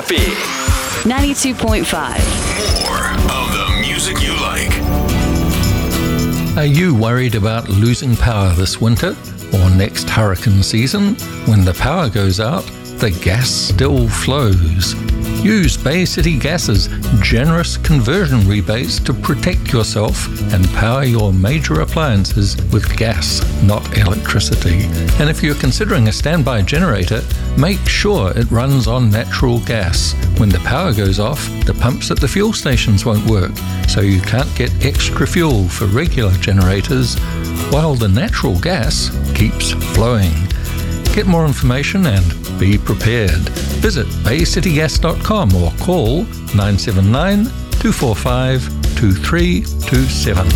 Happy 92.5. More of the music you like. Are you worried about losing power this winter or next hurricane season? When the power goes out, the gas still flows. Use Bay City Gas's generous conversion rebates to protect yourself and power your major appliances with gas, not electricity. And if you're considering a standby generator, make sure it runs on natural gas. When the power goes off, the pumps at the fuel stations won't work, so you can't get extra fuel for regular generators, while the natural gas keeps flowing. Get more information and be prepared. Visit baycitygas.com or call 979-245-2327.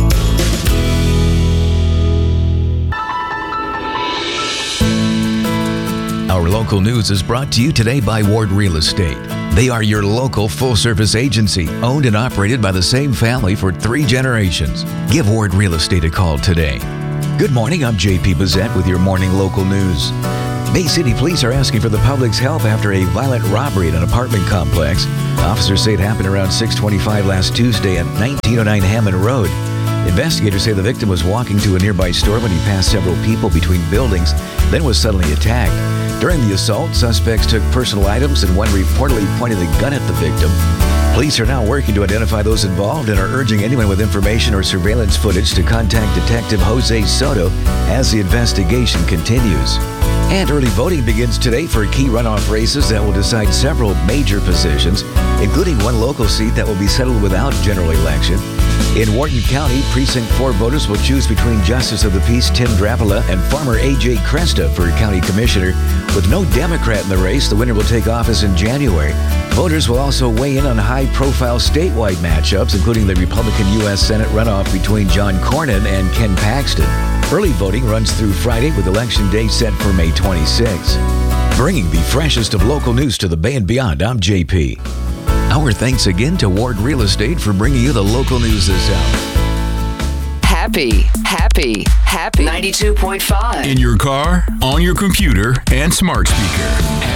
Our local news is brought to you today by Ward Real Estate. They are your local full-service agency, owned and operated by the same family for 3 generations. Give Ward Real Estate a call today. Good morning, I'm JP Bazette with your morning local news. Bay City Police are asking for the public's help after a violent robbery at an apartment complex. Officers say it happened around 6:25 last Tuesday at 1909 Hammond Road. Investigators say the victim was walking to a nearby store when he passed several people between buildings, then was suddenly attacked. During the assault, suspects took personal items and one reportedly pointed a gun at the victim. Police are now working to identify those involved and are urging anyone with information or surveillance footage to contact Detective Jose Soto as the investigation continues. And early voting begins today for key runoff races that will decide several major positions, including one local seat that will be settled without general election. In Wharton County, Precinct 4 voters will choose between Justice of the Peace Tim Drapala and farmer A.J. Cresta for County Commissioner. With no Democrat in the race, the winner will take office in January. Voters will also weigh in on high-profile statewide matchups, including the Republican U.S. Senate runoff between John Cornyn and Ken Paxton. Early voting runs through Friday with Election Day set for May 26. Bringing the freshest of local news to the Bay and beyond, I'm JP. Our thanks again to Ward Real Estate for bringing you the local news this hour. Happy 92.5. In your car, on your computer, and smart speaker.